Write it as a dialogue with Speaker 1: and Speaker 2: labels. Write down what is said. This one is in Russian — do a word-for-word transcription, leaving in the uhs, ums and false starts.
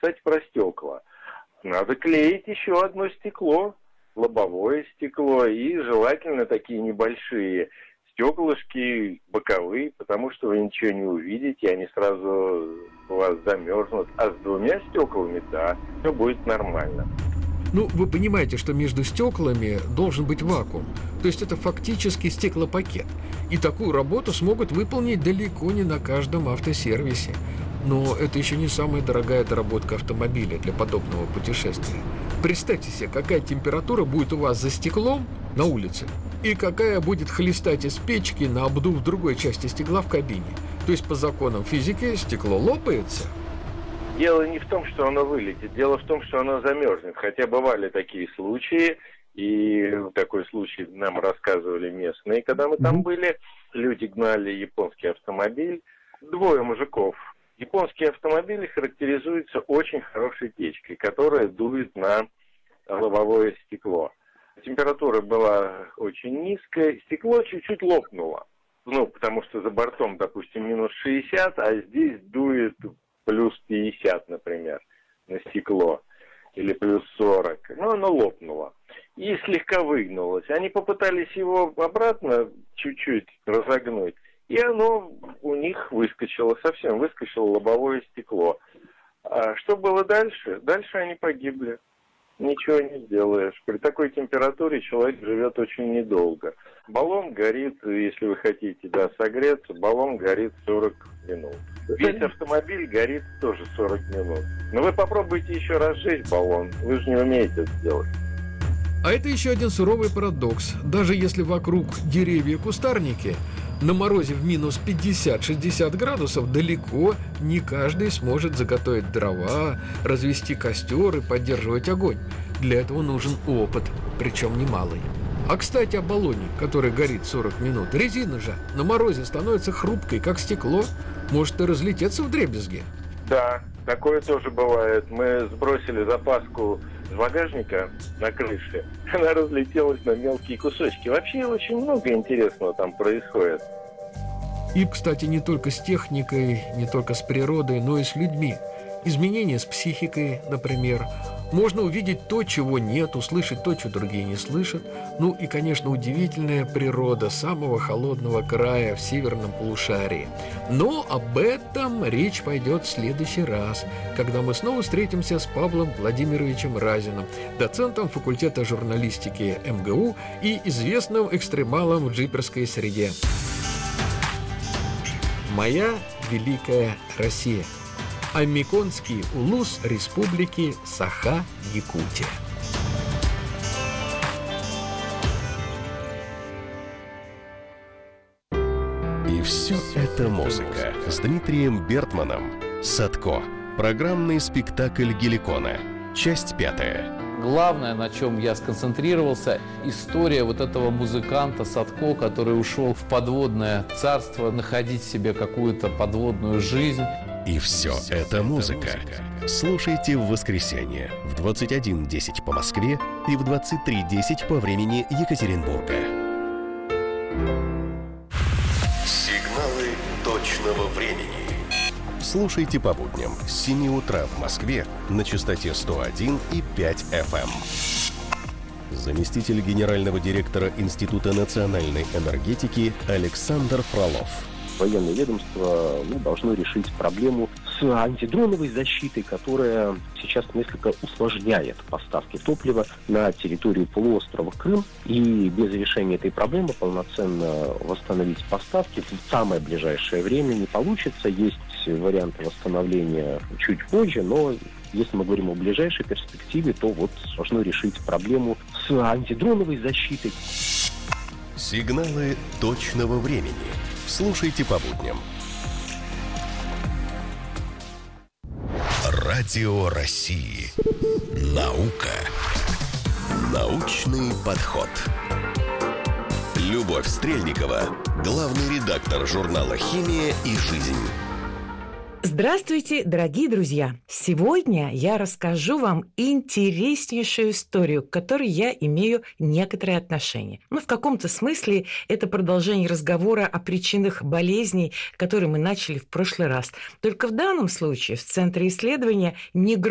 Speaker 1: Кстати, про стекла. Надо клеить еще одно стекло, лобовое стекло, и желательно такие небольшие стеклышки боковые, потому что вы ничего не увидите, они сразу у вас замерзнут. А с двумя стеклами, да, все будет нормально.
Speaker 2: Ну, вы понимаете, что между стеклами должен быть вакуум. То есть это фактически стеклопакет. И такую работу смогут выполнить далеко не на каждом автосервисе. Но это еще не самая дорогая доработка автомобиля для подобного путешествия. Представьте себе, какая температура будет у вас за стеклом на улице и какая будет хлестать из печки на обдув другой части стекла в кабине. То есть по законам физики стекло лопается.
Speaker 1: Дело не в том, что оно вылетит, дело в том, что оно замерзнет. Хотя бывали такие случаи, и такой случай нам рассказывали местные, когда мы там были. Люди гнали японский автомобиль, двое мужиков. Японские автомобили характеризуются очень хорошей печкой, которая дует на лобовое стекло. Температура была очень низкая, стекло чуть-чуть лопнуло. Ну, потому что за бортом, допустим, минус шестьдесят, а здесь дует плюс пятьдесят, например, на стекло, или плюс сорок. Ну, оно лопнуло и слегка выгнулось. Они попытались его обратно чуть-чуть разогнуть, и оно у них выскочило, совсем выскочило лобовое стекло. А что было дальше? Дальше они погибли. Ничего не сделаешь. При такой температуре человек живет очень недолго. Баллон горит, если вы хотите, да, согреться, баллон горит сорок минут. Весь автомобиль горит тоже сорок минут. Но вы попробуйте еще раз сжечь баллон. Вы же не умеете это сделать.
Speaker 2: А это еще один суровый парадокс. Даже если вокруг деревья и кустарники, на морозе в минус пятьдесят-шестьдесят градусов далеко не каждый сможет заготовить дрова, развести костер и поддерживать огонь. Для этого нужен опыт, причем немалый. А, кстати, о баллоне, который горит сорок минут. Резина же на морозе становится хрупкой, как стекло. Может и разлететься вдребезги.
Speaker 1: Да, такое тоже бывает. Мы сбросили запаску с багажника на крыше. Она разлетелась на мелкие кусочки. Вообще очень много интересного там происходит.
Speaker 2: И, кстати, не только с техникой, не только с природой, но и с людьми. Изменения с психикой, например. Можно увидеть то, чего нет, услышать то, чего другие не слышат. Ну и, конечно, удивительная природа самого холодного края в северном полушарии. Но об этом речь пойдет в следующий раз, когда мы снова встретимся с Павлом Владимировичем Разиным, доцентом факультета журналистики эм гэ у и известным экстремалом в джиперской среде. Моя великая Россия. Амиконский улус Республики Саха-Якутия.
Speaker 3: И все это музыка с Дмитрием Бертманом. «Садко». Программный спектакль Геликона. Часть пятая.
Speaker 4: Главное, на чем я сконцентрировался, история вот этого музыканта Садко, который ушел в подводное царство, находить себе какую-то подводную жизнь.
Speaker 3: И все это музыка. Слушайте в воскресенье в двадцать один десять по Москве и в двадцать три десять по времени Екатеринбурга. Сигналы точного времени. Слушайте по будням с семи утра в Москве на частоте сто один и пять эф эм. Заместитель генерального директора Института национальной энергетики Александр Фролов.
Speaker 5: Военное ведомство ну, должно решить проблему с антидроновой защитой, которая сейчас несколько усложняет поставки топлива на территорию полуострова Крым. И без решения этой проблемы полноценно восстановить поставки в самое ближайшее время не получится. Есть варианты восстановления чуть позже, но если мы говорим о ближайшей перспективе, то вот должно решить проблему с антидроновой защитой.
Speaker 3: Сигналы точного времени. Слушайте по будням. Радио России. Наука. Научный подход. Любовь Стрельникова, главный редактор журнала «Химия и жизнь».
Speaker 6: Здравствуйте, дорогие друзья! Сегодня я расскажу вам интереснейшую историю, к которой я имею некоторое отношение. Ну, в каком-то смысле это продолжение разговора о причинах болезней, которые мы начали в прошлый раз. Только в данном случае в центре исследования не